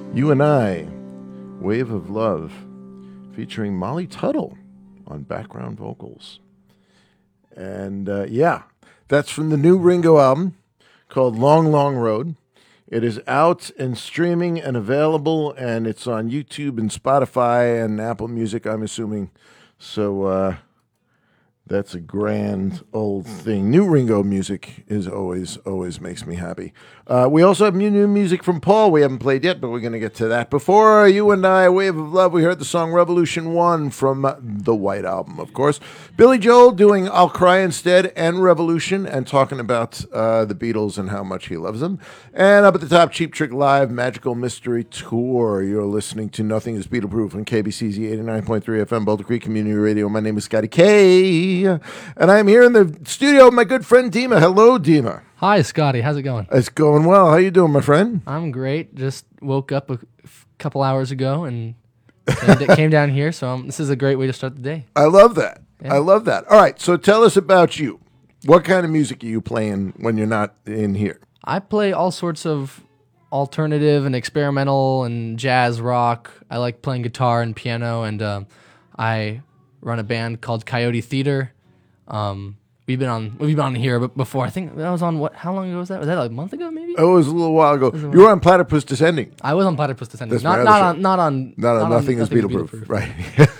You and I, Wave of Love, featuring Molly Tuttle on background vocals. And that's from the new Ringo album called Long, Long Road. It is out and streaming and available, and it's on YouTube and Spotify and Apple Music, I'm assuming. So that's a grand old thing. New Ringo music is always makes me happy. We also have new music from Paul we haven't played yet, but we're going to get to that. Before You and I, Wave of Love, we heard the song Revolution 1 from the White Album, of course. Billy Joel doing I'll Cry Instead and Revolution and talking about the Beatles and how much he loves them. And up at the top, Cheap Trick Live, Magical Mystery Tour. You're listening to Nothing is Beatle-Proof on KBCZ 89.3 FM, Boulder Creek Community Radio. My name is Scotty K. And I'm here in the studio with my good friend Dima. Hello, Dima. Hi, Scotty. How's it going? It's going well. How you doing, my friend? I'm great. Just woke up a couple hours ago and came down here, so this is a great way to start the day. I love that. Yeah. I love that. All right, so tell us about you. What kind of music are you playing when you're not in here? I play all sorts of alternative and experimental and jazz rock. I like playing guitar and piano, and I run a band called Coyote Theater. We've been on here before. I think that was on what? How long ago was that? Was that like a month ago, maybe? It was a little while ago. You were on Platypus Descending. I was on Platypus Descending. That's Not on Nothing is Beatle-Proof. Right.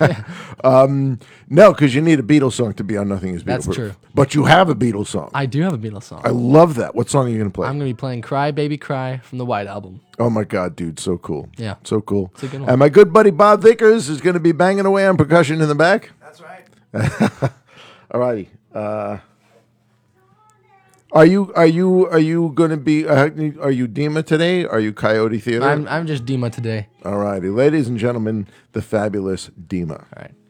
No, because you need a Beatles song to be on Nothing is Beatle-Proof. That's true. But you have a Beatles song. I do have a Beatles song. I love that. What song are you going to play? I'm going to be playing Cry Baby Cry from the White Album. Oh, my God, dude. So cool. Yeah. So cool. It's a good one. And my good buddy Bob Vickers is going to be banging away on percussion in the back. That's right. All righty. Are you going to be? Are you Dima today? Are you Coyote Theater? I'm just Dima today. All righty, ladies and gentlemen, the fabulous Dima. All right.